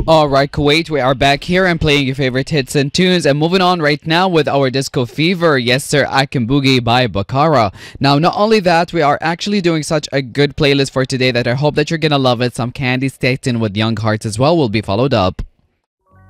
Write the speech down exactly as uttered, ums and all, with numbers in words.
Alright, Kuwait, we are back here and playing your favorite hits and tunes and moving on right now with our Disco Fever. Yes, sir, I Can Boogie by Bakara. Now, not only that, we are actually doing such a good playlist for today that I hope that you're gonna love it. Some Candy Staten with Young Hearts as well will be followed up.